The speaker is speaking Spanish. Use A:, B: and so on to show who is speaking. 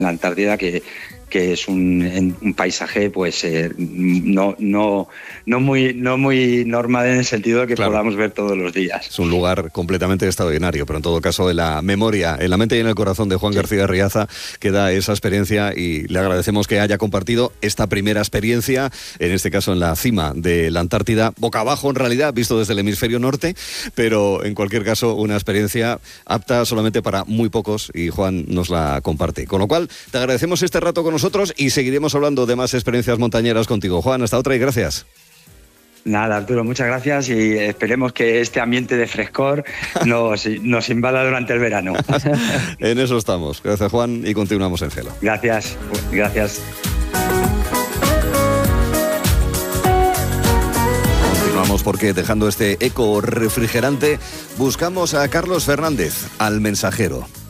A: la Antártida, que es un paisaje pues no muy normal, en el sentido de que podamos ver todos los días.
B: Es un lugar completamente extraordinario, pero en todo caso en la memoria, en la mente y en el corazón de Juan García Riaza queda esa experiencia, y le agradecemos que haya compartido esta primera experiencia, en este caso en la cima de la Antártida, boca abajo en realidad, visto desde el hemisferio norte, pero en cualquier caso una experiencia apta solamente para muy pocos, y Juan nos la comparte. Con lo cual, te agradecemos este rato con nosotros y seguiremos hablando de más experiencias montañeras contigo. Juan, hasta otra y gracias.
A: Nada, Arturo, muchas gracias, y esperemos que este ambiente de frescor nos invada durante el verano.
B: En eso estamos. Gracias, Juan, y continuamos en Cielo.
A: Gracias.
B: Continuamos, porque dejando este eco refrigerante, buscamos a Carlos Fernández, al mensajero.